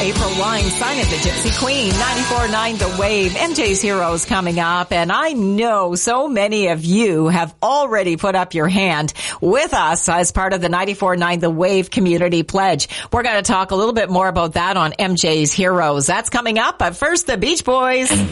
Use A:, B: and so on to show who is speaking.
A: April Wine, Sign of the Gypsy Queen, 94.9 The Wave, MJ's Heroes coming up. And I know so many of you have already put up your hand with us as part of the 94.9 The Wave Community Pledge. We're going to talk a little bit more about that on MJ's Heroes. That's coming up, but first, the Beach Boys.